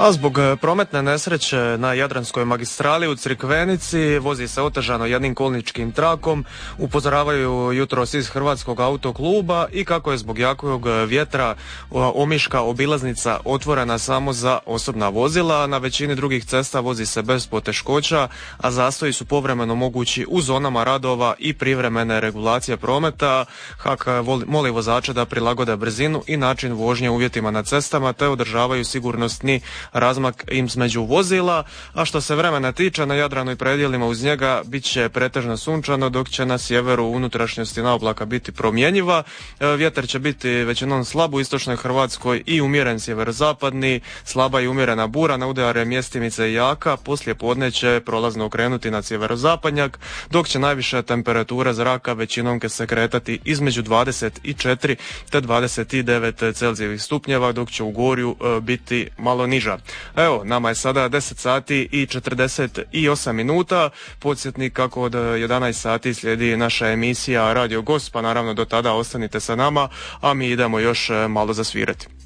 A zbog prometne nesreće na Jadranskoj magistrali u Crikvenici vozi se otežano jednim kolničkim trakom, upozoravaju jutros iz Hrvatskog autokluba, i kako je zbog jakog vjetra omiška obilaznica otvorena samo za osobna vozila, na većini drugih cesta vozi se bez poteškoća, a zastoji su povremeno mogući u zonama radova i privremene regulacije prometa. HAK moli vozače da prilagode brzinu i način vožnje uvjetima na cestama te održavaju sigurnosni razmak između vozila. A što se vremena tiče, na Jadranu i predjelima uz njega bit će pretežno sunčano, dok će na sjeveru unutrašnjosti naoblaka biti promjenjiva. Vjetar će biti većinom slab u istočnoj Hrvatskoj i umjeren sjeverozapadni, slaba i umjerena bura, na udare mjestimice jaka, poslije podne će prolazno okrenuti na sjeverozapadnjak, dok će najviše temperatura zraka većinom se kretati između 24 te 29 Celzijevih stupnjeva, dok će u Gorju biti malo niža. Evo, nama je sada 10 sati i 48 minuta. Podsjetnik kako od 11 sati slijedi naša emisija Radio Gost, pa naravno do tada ostanite sa nama, a mi idemo još malo zasvirati.